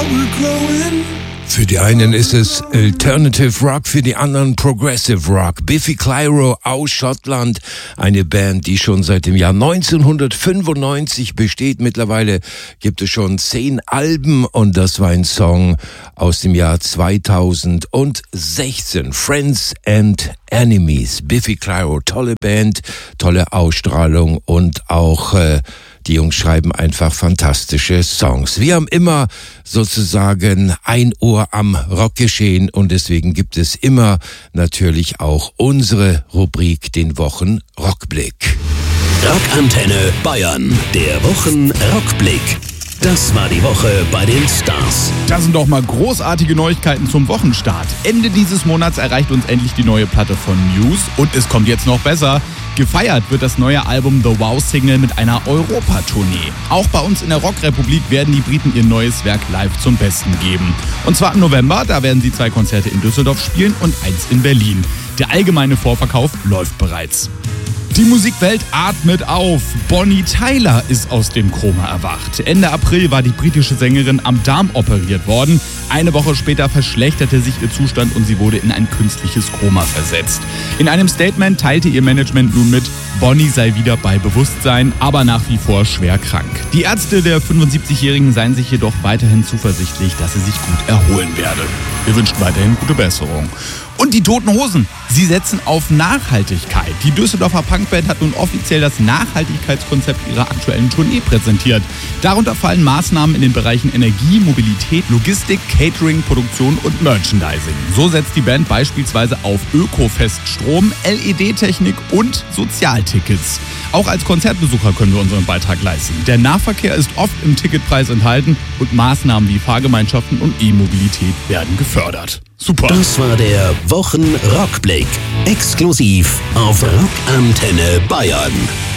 Für die einen ist es Alternative Rock, für die anderen Progressive Rock. Biffy Clyro aus Schottland, eine Band, die schon seit dem Jahr 1995 besteht. Mittlerweile gibt es schon 10 Alben und das war ein Song aus dem Jahr 2016. Friends and Enemies. Biffy Clyro, tolle Band, tolle Ausstrahlung und auch die Jungs schreiben einfach fantastische Songs. Wir haben immer sozusagen ein Ohr am Rockgeschehen und deswegen gibt es immer natürlich auch unsere Rubrik, den Wochen-Rockblick. Rockantenne Bayern, der Wochen-Rockblick. Das war die Woche bei den Stars. Das sind doch mal großartige Neuigkeiten zum Wochenstart. Ende dieses Monats erreicht uns endlich die neue Platte von Muse und es kommt jetzt noch besser. Gefeiert wird das neue Album The Wow Single mit einer Europatournee. Auch bei uns in der Rockrepublik werden die Briten ihr neues Werk live zum Besten geben. Und zwar im November, da werden sie 2 Konzerte in Düsseldorf spielen und 1 in Berlin. Der allgemeine Vorverkauf läuft bereits. Die Musikwelt atmet auf. Bonnie Tyler ist aus dem Koma erwacht. Ende April war die britische Sängerin am Darm operiert worden. Eine Woche später verschlechterte sich ihr Zustand und sie wurde in ein künstliches Koma versetzt. In einem Statement teilte ihr Management nun mit, Bonnie sei wieder bei Bewusstsein, aber nach wie vor schwer krank. Die Ärzte der 75-Jährigen seien sich jedoch weiterhin zuversichtlich, dass sie sich gut erholen werde. Wir wünschen weiterhin gute Besserung. Und die Toten Hosen, sie setzen auf Nachhaltigkeit. Die Düsseldorfer Punkband hat nun offiziell das Nachhaltigkeitskonzept ihrer aktuellen Tournee präsentiert. Darunter fallen Maßnahmen in den Bereichen Energie, Mobilität, Logistik, Catering, Produktion und Merchandising. So setzt die Band beispielsweise auf Ökofeststrom, LED-Technik und Sozialtickets. Auch als Konzertbesucher können wir unseren Beitrag leisten. Der Nahverkehr ist oft im Ticketpreis enthalten und Maßnahmen wie Fahrgemeinschaften und E-Mobilität werden gefördert. Super. Das war der Wochen-Rockblick. Exklusiv auf Rockantenne Bayern.